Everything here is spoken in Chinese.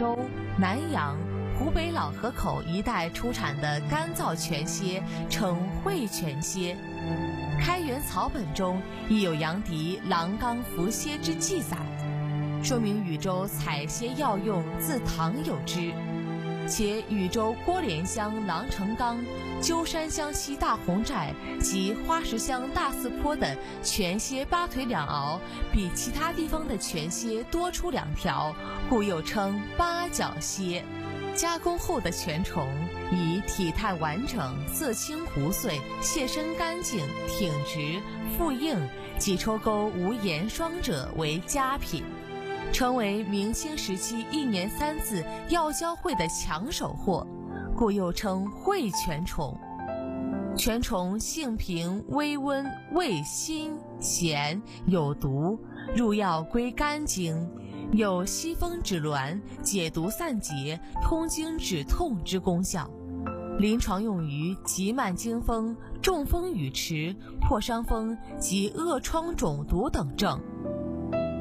州、南阳、湖北老河口一带出产的干燥全蝎称会全蝎。开元草本中亦有杨迪狼纲伏蝎之记载，说明禹州采蝎药用自唐有之。且禹州郭连乡狼城冈、鸠山乡西大红寨及花石乡大寺坡的全蝎八腿两螯比其他地方的全蝎多出2条，故又称八角蝎。加工后的全虫以体态完整、色清糊碎、蟹身干净、挺直、腹硬及抽钩无盐霜者为佳品，成为明清时期1年3次药交会的抢手货，故又称会全虫。全虫性平微温，味辛咸有毒，入药归肝经，有息风止挛、解毒散结、通经止痛之功效，临床用于急慢惊风、中风语迟、破伤风及恶疮肿毒等症。